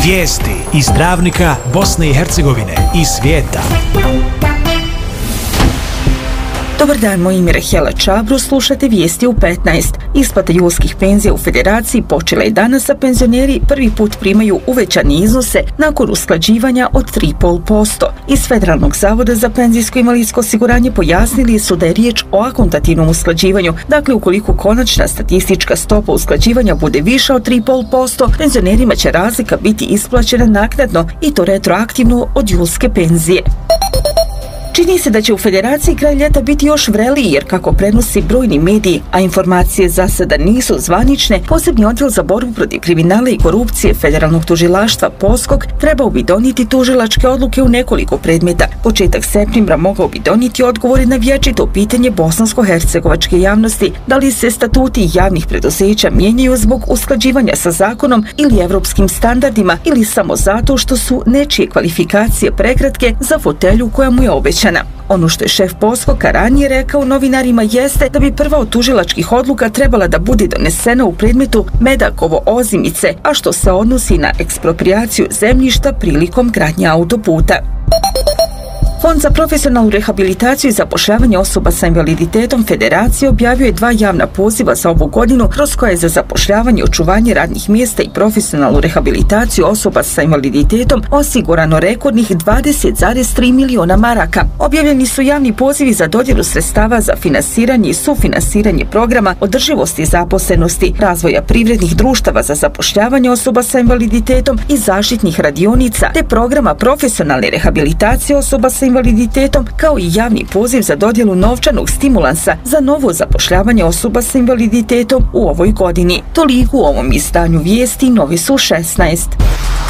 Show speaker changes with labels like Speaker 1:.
Speaker 1: Vijesti iz Dravnika, Bosne i Hercegovine i svijeta.
Speaker 2: Dobar dan, moje ime je Hela Čabru, slušate vijesti u 15. Isplata julskih penzija u Federaciji počela je danas, a penzioneri prvi put primaju uvećane iznose nakon usklađivanja od 3,5%. Iz Federalnog zavoda za penzijsko i invalidsko osiguranje pojasnili su da je riječ o akontativnom usklađivanju. Dakle, ukoliko konačna statistička stopa usklađivanja bude viša od 3,5%, penzionerima će razlika biti isplaćena naknadno i to retroaktivno od julske penzije. Čini se da će u Federaciji kraj ljeta biti još vreliji, jer kako prenosi brojni mediji, a informacije za sada nisu zvanične, posebni odjel za borbu protiv kriminala i korupcije Federalnog tužilaštva POSKOK trebao bi donijeti tužilačke odluke u nekoliko predmeta. Početak septembra mogao bi donijeti odgovore na vječito pitanje bosansko-hercegovačke javnosti, da li se statuti javnih preduzeća mijenjaju zbog usklađivanja sa zakonom ili evropskim standardima, ili samo zato što su nečije kvalifikacije prekratke za fotelju koja mu je obećana. Ono što je šef POSKOK-a ranije rekao novinarima jeste da bi prva od tužilačkih odluka trebala da bude donesena u predmetu Medakovo-Ozimice, a što se odnosi na eksproprijaciju zemljišta prilikom gradnje autoputa. Fond za profesionalnu rehabilitaciju i zapošljavanje osoba sa invaliditetom Federacije objavio je 2 javna poziva za ovu godinu, kroz koje je za zapošljavanje, očuvanje radnih mjesta i profesionalnu rehabilitaciju osoba sa invaliditetom osigurano rekordnih 20,3 miliona maraka. Objavljeni su javni pozivi za dodjelu sredstava za finansiranje i sufinansiranje programa održivosti i zaposlenosti, razvoja privrednih društava za zapošljavanje osoba sa invaliditetom i zaštitnih radionica, te programa profesionalne rehabilitacije osoba sa invaliditetom, kao i javni poziv za dodjelu novčanog stimulansa za novo zapošljavanje osoba sa invaliditetom u ovoj godini. Toliko u ovom izdanju vijesti, novi su 16.